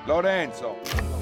Lorenzo.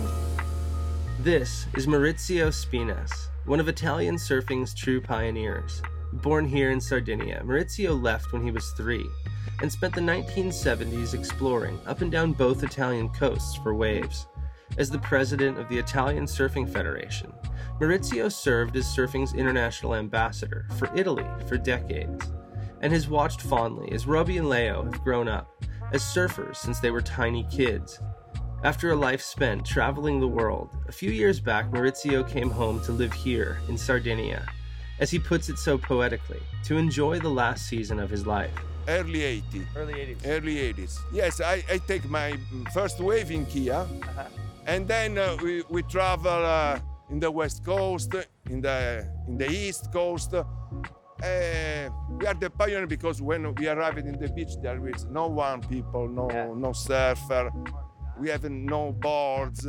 This is Maurizio Spinas, one of Italian surfing's true pioneers. Born here in Sardinia, Maurizio left when he was 3 and spent the 1970s exploring up and down both Italian coasts for waves. As the president of the Italian Surfing Federation, Maurizio served as surfing's international ambassador for Italy for decades, and has watched fondly as Robbie and Leo have grown up as surfers since they were tiny kids. After a life spent traveling the world, a few years back Maurizio came home to live here in Sardinia, as he puts it so poetically, to enjoy the last season of his life. Early 80s. Early 80s. Yes, I take my first wave in Kia, and then we travel in the West Coast, in the East Coast. We are the pioneer because when we arrived in the beach, there is no one people, no surfer. We have no boards.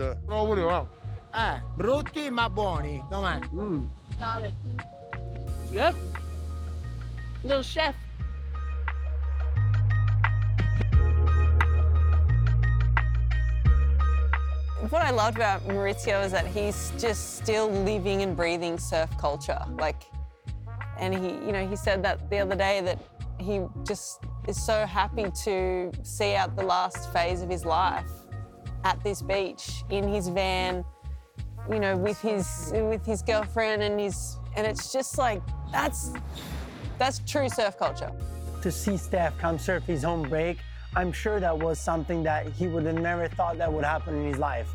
Brutti ma buoni. Com'è? Yep. Little chef. What I loved about Maurizio is that he's just still living and breathing surf culture. And he said that the other day that he just is so happy to see out the last phase of his life at this beach in his van, with his girlfriend and it's just like that's true surf culture. To see Steph come surf his home break, I'm sure that was something that he would have never thought that would happen in his life.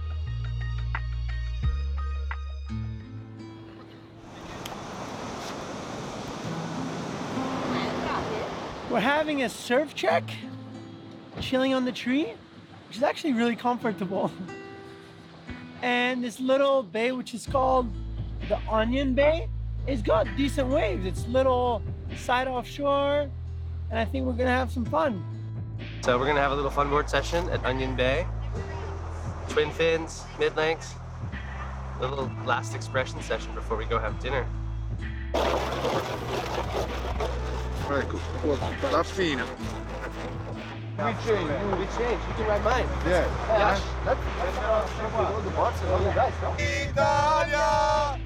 We're having a surf check, chilling on the tree, which is actually really comfortable. And this little bay, which is called the Onion Bay, it's got decent waves. It's little side offshore, and I think we're gonna have some fun. So we're gonna have a little funboard session at Onion Bay. Twin fins, mid-lengths, a little last expression session before we go have dinner. Ecco, la fine. We change. You can ride mine. Yeah. That's the box and all the guys, no? Italia!